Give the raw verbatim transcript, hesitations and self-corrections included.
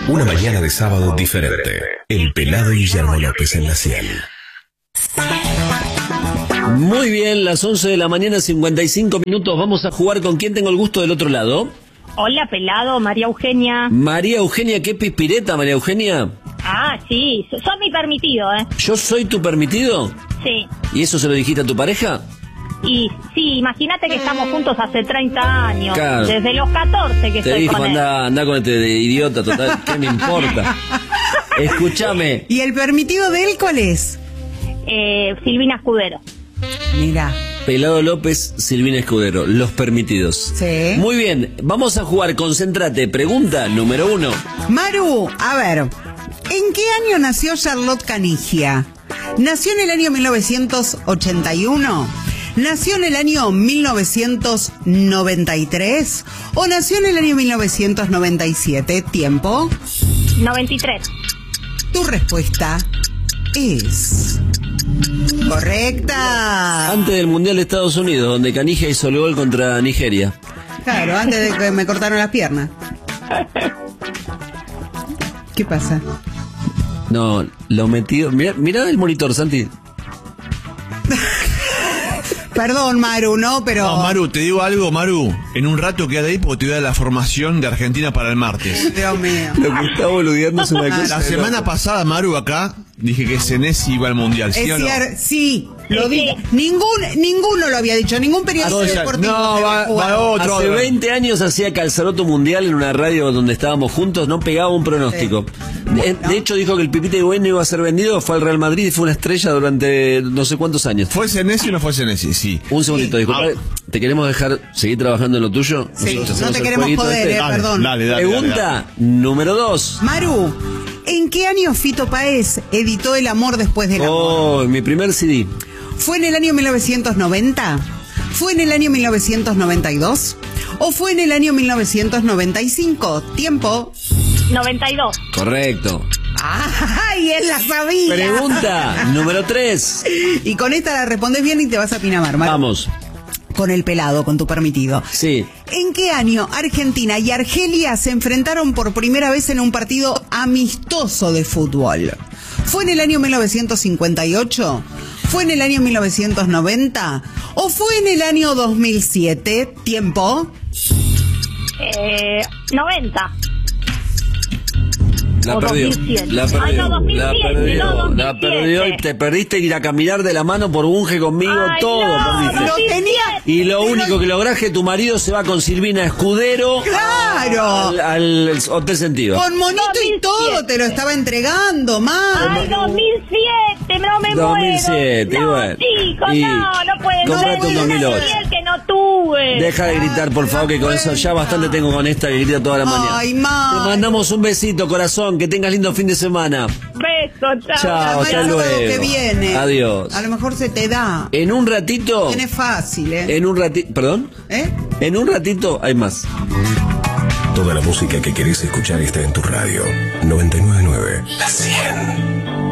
Una mañana de sábado diferente. El Pelado Guillermo López en la Ciel. Muy bien, las once de la mañana, cincuenta y cinco minutos. Vamos a jugar. ¿Con quién tengo el gusto del otro lado? Hola, Pelado, María Eugenia. María Eugenia, ¿qué pispireta, María Eugenia? Ah, sí, sos mi permitido, ¿eh? ¿Yo soy tu permitido? Sí. ¿Y eso se lo dijiste a tu pareja? Y sí, imagínate que estamos juntos hace treinta años. Claro. Desde los catorce que Te estoy dijo, con él. anda, anda con este de idiota total, ¿qué me importa? Escúchame. ¿Y el permitido de él cuál es? Eh, Silvina Escudero. Mira. Pelado López, Silvina Escudero, los permitidos. Sí. Muy bien, vamos a jugar, concéntrate. Pregunta número uno. Maru, a ver, ¿en qué año nació Charlotte Canigia? ¿Nació en el año mil novecientos ochenta y uno? ¿Nació en el año mil novecientos noventa y tres? ¿O nació en el año mil novecientos noventa y siete? ¿Tiempo? noventa y tres. Tu respuesta es... correcta. Antes del Mundial de Estados Unidos, donde Canigia hizo el gol contra Nigeria. Claro, antes de que me cortaron las piernas. ¿Qué pasa? No, lo metido... Mirá, mirá el monitor, Santi. Perdón, Maru, ¿no? Pero... No, Maru, te digo algo, Maru. En un rato queda ahí porque te voy a dar la formación de Argentina para el martes. Dios mío. Lo que está boludeando es una cosa. La semana pasada, Maru, acá, dije que Senesi iba al Mundial, ¿sí Es o no? cier- sí, lo Sí, dije. sí. Ningún, ninguno lo había dicho, ningún periodista Ah, no, deportivo. no, se va- había jugado. va otro. Hace veinte años hacía Calzaroto Mundial en una radio donde estábamos juntos, no pegaba un pronóstico. De, de hecho dijo que el Pipita Higuaín iba a ser vendido, fue al Real Madrid y fue una estrella durante no sé cuántos años. ¿Fue Senesi o no fue Senesi? Sí. Un segundito, disculpa, ¿te queremos dejar seguir trabajando en lo tuyo? Sí, Nosotros no hacemos te el queremos jueguito joder, este. eh, Dale, perdón. dale, dale, Pregunta dale, dale. número dos. Maru, ¿en qué año Fito Páez editó El amor después del amor? Oh, mi primer C D. ¿Fue en el año mil novecientos noventa? ¿Fue en el año mil novecientos noventa y dos? ¿O fue en el año mil novecientos noventa y cinco? ¿Tiempo? noventa y dos. Correcto. ¡Ay, él la sabía! Pregunta número tres. Y con esta la respondes bien y te vas a Pinamar, Maru. Vamos. Con el pelado, con tu permitido. Sí. ¿En qué año Argentina y Argelia se enfrentaron por primera vez en un partido amistoso de fútbol? ¿Fue en el año mil novecientos cincuenta y ocho? ¿Fue en el año mil novecientos noventa? ¿O fue en el año dos mil siete? ¿Tiempo? Eh, noventa. La O perdió. dos mil siete. La Ay, perdió. no, dos mil La siete, perdió. no, dos mil La perdió y siete. te perdiste ir a caminar de la mano por Bunge conmigo, Ay, todo no, perdiste. Lo tenía... Y lo Pero- único que lográs es que tu marido se va con Silvina Escudero ¡Claro! al, al Hotel Sentido. Con monito y todo te lo estaba entregando, Maru. Ay, dos mil siete, no me dos mil siete, muero. No, bueno. chicos, Y no, no puede comprate ser. un dos mil ocho. Una piel que no tuve. Deja de gritar, por favor, que con eso ya bastante tengo con esta que grita toda la mañana. Ay, Maru. Te mandamos un besito, corazón, que tengas lindo fin de semana. Beso, chao. Chao, hasta Maru, luego. que viene. Adiós. A lo mejor se te da. En un ratito, Tiene fácil, ¿eh? en un ratito, perdón, ¿Eh? en un ratito hay más. Toda la música que querés escuchar está en tu radio. noventa y nueve punto nueve. La Ciel.